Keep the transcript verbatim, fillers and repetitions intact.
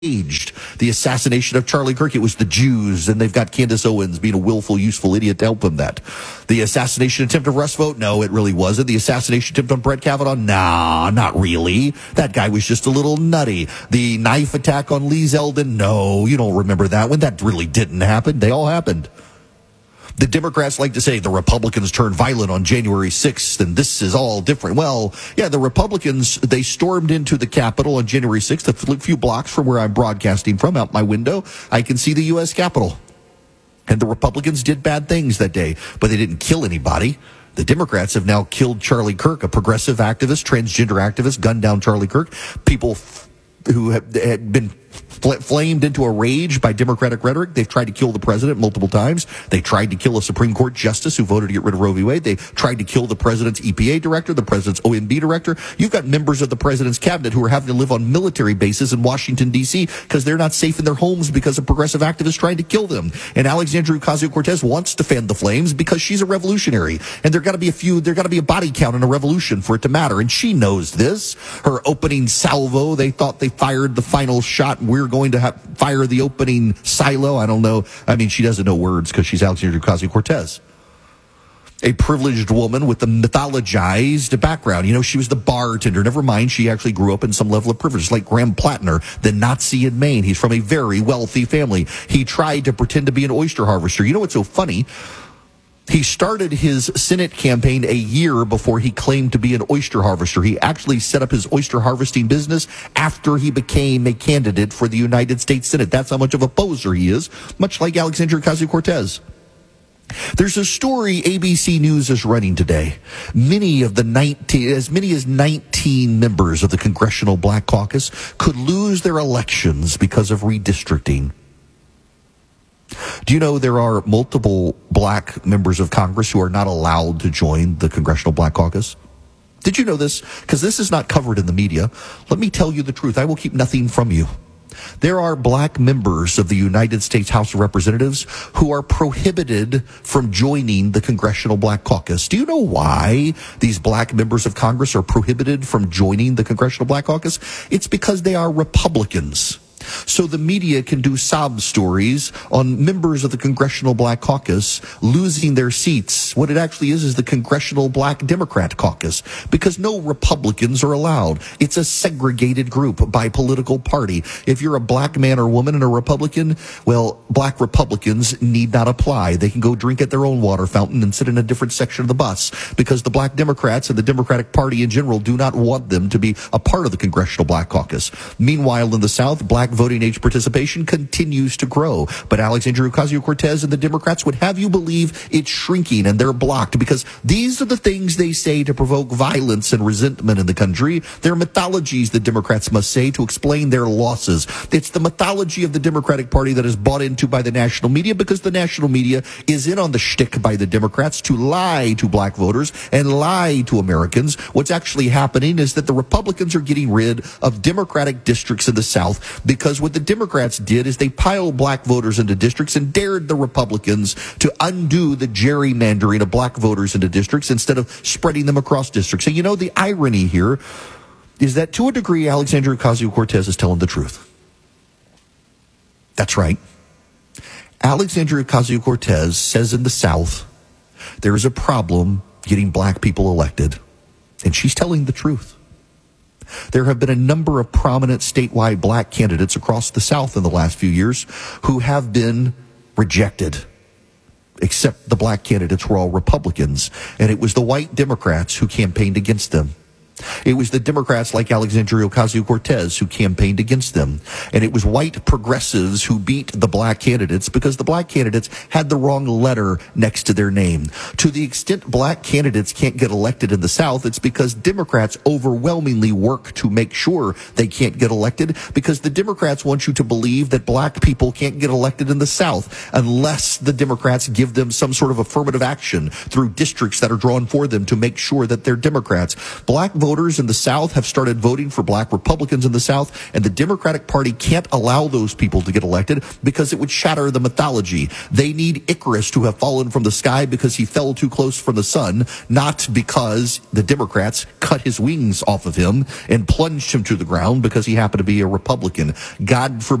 staged the assassination of Charlie Kirk. It was the Jews, and they've got Candace Owens being a willful, useful idiot to help them that. The assassination attempt of Russ Vought? No, it really wasn't. The assassination attempt on Brett Kavanaugh? Nah, not really. That guy was just a little nutty. The knife attack on Lee Zeldin? No, you don't remember that one. That really didn't happen. They all happened. The Democrats like to say the Republicans turned violent on January sixth, and this is all different. Well, yeah, the Republicans, they stormed into the Capitol on January sixth, a few blocks from where I'm broadcasting from. Out my window, I can see the U S Capitol. And the Republicans did bad things that day, but they didn't kill anybody. The Democrats have now killed Charlie Kirk, a progressive activist, transgender activist, gunned down Charlie Kirk. People f- who have, had been flamed into a rage by Democratic rhetoric. They've tried to kill the president multiple times. They tried to kill a Supreme Court justice who voted to get rid of Roe v. Wade. They tried to kill the president's E P A director, the president's O M B director. You've got members of the president's cabinet who are having to live on military bases in Washington, D C because they're not safe in their homes because of progressive activists trying to kill them. And Alexandria Ocasio-Cortez wants to fan the flames because she's a revolutionary. And there got to be a few, there got to be a body count in a revolution for it to matter. And she knows this. Her opening salvo, they thought they fired the final shot. We're going to have, fire the opening silo. I don't know. I mean, she doesn't know words because she's Alexandria Ocasio-Cortez. A privileged woman with a mythologized background. You know, she was the bartender. Never mind, she actually grew up in some level of privilege, like Graham Plattner, the Nazi in Maine. He's from a very wealthy family. He tried to pretend to be an oyster harvester. You know what's so funny? He started his Senate campaign a year before he claimed to be an oyster harvester. He actually set up his oyster harvesting business after he became a candidate for the United States Senate. That's how much of a poser he is, much like Alexandria Ocasio-Cortez. There's a story A B C News is running today. Many of the nineteen, as many as nineteen members of the Congressional Black Caucus could lose their elections because of redistricting. Do you know there are multiple black members of Congress who are not allowed to join the Congressional Black Caucus? Did you know this? Because this is not covered in the media. Let me tell you the truth. I will keep nothing from you. There are black members of the United States House of Representatives who are prohibited from joining the Congressional Black Caucus. Do you know why these black members of Congress are prohibited from joining the Congressional Black Caucus? It's because they are Republicans. So the media can do sob stories on members of the Congressional Black Caucus losing their seats. What it actually is is the Congressional Black Democrat Caucus, because no Republicans are allowed. It's a segregated group by political party. If you're a black man or woman and a Republican, well, black Republicans need not apply. They can go drink at their own water fountain and sit in a different section of the bus, because the black Democrats and the Democratic Party in general do not want them to be a part of the Congressional Black Caucus. Meanwhile, in the South, black voting age participation continues to grow. But Alexandria Ocasio-Cortez and the Democrats would have you believe it's shrinking, and they're blocked because these are the things they say to provoke violence and resentment in the country. They're mythologies the Democrats must say to explain their losses. It's the mythology of the Democratic Party that is bought into by the national media, because the national media is in on the shtick by the Democrats to lie to black voters and lie to Americans. What's actually happening is that the Republicans are getting rid of Democratic districts in the South, because what the Democrats did is they piled black voters into districts and dared the Republicans to undo the gerrymandering of black voters into districts instead of spreading them across districts. So, you know, the irony here is that to a degree, Alexandria Ocasio-Cortez is telling the truth. That's right. Alexandria Ocasio-Cortez says in the South there is a problem getting black people elected, and she's telling the truth. There have been a number of prominent statewide black candidates across the South in the last few years who have been rejected, except the black candidates were all Republicans, and it was the white Democrats who campaigned against them. It was the Democrats like Alexandria Ocasio-Cortez who campaigned against them. And it was white progressives who beat the black candidates because the black candidates had the wrong letter next to their name. To the extent black candidates can't get elected in the South, it's because Democrats overwhelmingly work to make sure they can't get elected, because the Democrats want you to believe that black people can't get elected in the South unless the Democrats give them some sort of affirmative action through districts that are drawn for them to make sure that they're Democrats. Black voters voters in the South have started voting for black Republicans in the South, and the Democratic Party can't allow those people to get elected because it would shatter the mythology. They need Icarus to have fallen from the sky because he fell too close from the sun, not because the Democrats cut his wings off of him and plunged him to the ground because he happened to be a Republican. God forbid